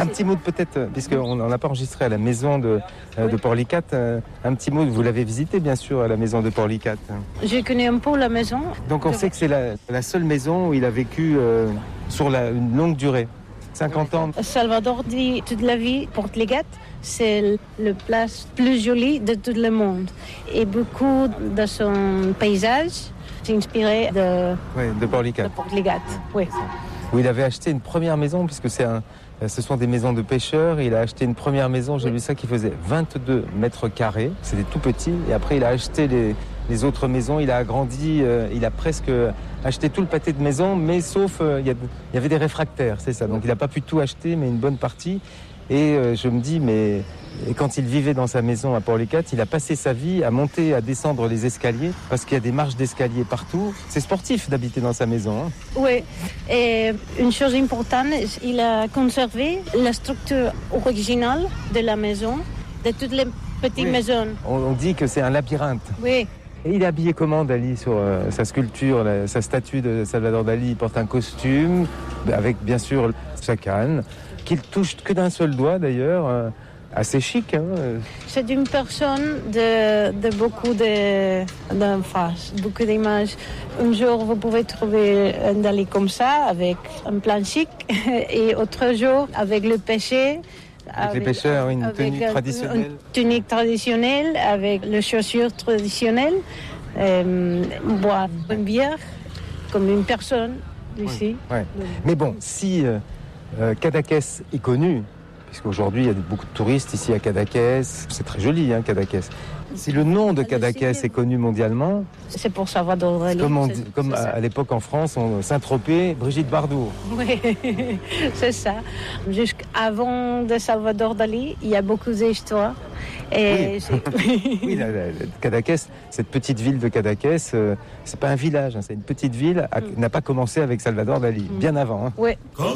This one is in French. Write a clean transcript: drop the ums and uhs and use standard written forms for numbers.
Un petit mot peut-être, puisqu'on n'en a pas enregistré à la maison de Porlicat, un petit mot, vous l'avez visité bien sûr à la maison de Porlicat. Je connais un peu la maison. Donc on sait que c'est la seule maison où il a vécu sur une longue durée, 50 ans. Salvador dit toute la vie, Porlicat, c'est la place plus jolie de tout le monde. Et beaucoup de son paysage s'inspirait de Porlicat. Oui. Où il avait acheté une première maison, puisque ce sont des maisons de pêcheurs. Il a acheté une première maison, j'ai vu ça, qui faisait 22 mètres carrés. C'était tout petit. Et après, il a acheté les autres maisons. Il a agrandi. Il a presque acheté tout le pâté de maison, mais sauf, il y avait des réfractaires, c'est ça. Donc, il n'a pas pu tout acheter, mais une bonne partie. Et je me dis, mais quand il vivait dans sa maison à Porlicat, il a passé sa vie à monter, à descendre les escaliers, parce qu'il y a des marches d'escalier partout. C'est sportif d'habiter dans sa maison. Hein. Oui, et une chose importante, il a conservé la structure originale de la maison, de toutes les petites maisons. On dit que c'est un labyrinthe. Oui. Et il est habillé comment, Dali, sur sa sculpture, sa statue de Salvador Dali? Il porte un costume, avec bien sûr sa canne, qu'il touche que d'un seul doigt d'ailleurs, assez chic. Hein. C'est une personne de beaucoup d'emphase, beaucoup d'images. Un jour, vous pouvez trouver un Dali comme ça, avec un plan chic, et autre jour, avec le péché. Avec les pêcheurs, une tenue traditionnelle. Une tunique traditionnelle, avec les chaussures traditionnelles, boire une bière, comme une personne ici. Oui. Mais bon, si Cadaqués est connu, puisqu'aujourd'hui il y a beaucoup de touristes ici à Cadaqués, c'est très joli, hein, Cadaqués. Si le nom de Cadaqués est connu mondialement, c'est pour Salvador Dali. Comme à l'époque en France, Saint-Tropez, Brigitte Bardot. Oui, c'est ça. Jusqu'avant de Salvador Dali, il y a beaucoup d'histoires. Et oui, Cadaqués, cette petite ville de Cadaqués, c'est pas un village, hein, c'est une petite ville, n'a pas commencé avec Salvador Dali, bien avant. Hein. Oui.